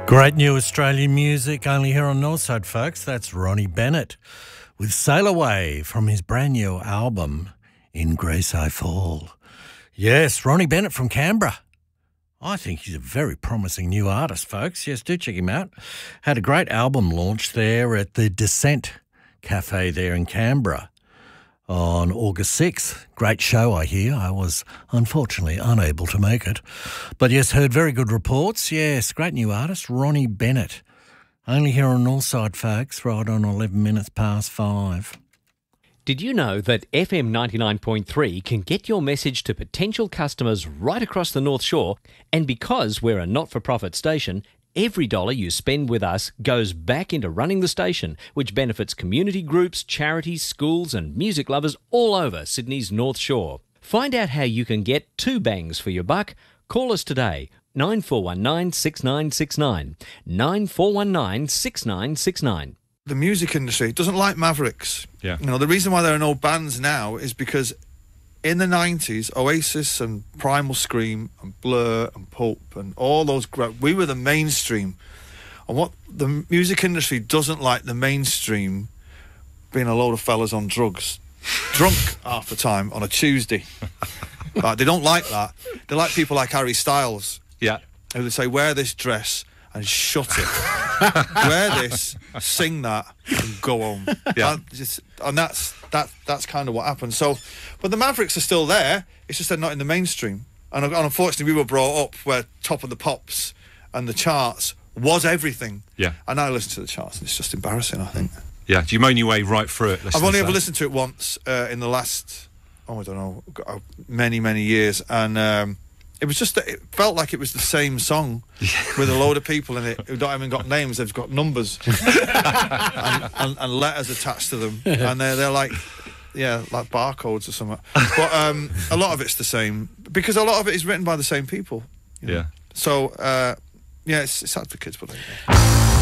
Great new Australian music, only here on Northside, folks. That's Ronnie Bennett with Sail Away from his brand new album, In Grace I Fall. Yes, Ronnie Bennett from Canberra. I think he's a very promising new artist, folks. Yes, do check him out. Had a great album launch there at the Descent Cafe there in Canberra on August 6th. Great show, I hear. I was unfortunately unable to make it. But yes, heard very good reports. Yes, great new artist, Ronnie Bennett. Only here on Northside, folks, right on 11 minutes past 5. Did you know that FM 99.3 can get your message to potential customers right across the North Shore? And because we're a not-for-profit station, every dollar you spend with us goes back into running the station, which benefits community groups, charities, schools and music lovers all over Sydney's North Shore. Find out how you can get 2 bangs for your buck. Call us today, 9419 6969, 9419 6969. The music industry doesn't like Mavericks. Yeah. You know, the reason why there are no bands now is because in the 90s, Oasis and Primal Scream and Blur and Pulp and all those, we were the mainstream. And what the music industry doesn't like the mainstream being a load of fellas on drugs, drunk half the time on a Tuesday. They don't like that. They like people like Harry Styles. Yeah. Who they say, wear this dress and shut it. Wear this, sing that, and go home. Yeah. And that's kind of what happened. So, but the Mavericks are still there. It's just they're not in the mainstream. And unfortunately, we were brought up where Top of the Pops and the charts was everything. Yeah. And now I listen to the charts, and it's just embarrassing, I think. Yeah. Do you moan your way right through it? I've only ever listened to it once in the last, I don't know, many years, and it was just that it felt like it was the same song with a load of people in it who don't even got names. They've got numbers and letters attached to them, and they're like, like barcodes or something. But a lot of it's the same because a lot of it is written by the same people. You know? Yeah. So it's sad for kids, but